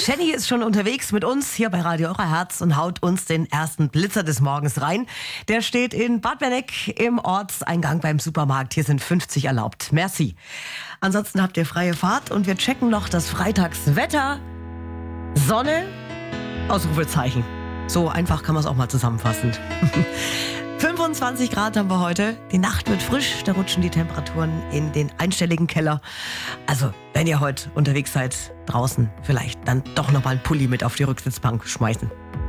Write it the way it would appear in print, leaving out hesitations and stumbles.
Jenny ist schon unterwegs mit uns hier bei Radio Euer Herz und haut uns den ersten Blitzer des Morgens rein. Der steht in Bad Berneck im Ortseingang beim Supermarkt. Hier sind 50 erlaubt. Merci. Ansonsten habt ihr freie Fahrt und wir checken noch das Freitagswetter. Sonne, Ausrufezeichen. So einfach kann man es auch mal zusammenfassen. 25 Grad haben wir heute. Die Nacht wird frisch, da rutschen die Temperaturen in den einstelligen Keller. Also, wenn ihr heute unterwegs seid, draußen, vielleicht dann doch nochmal einen Pulli mit auf die Rücksitzbank schmeißen.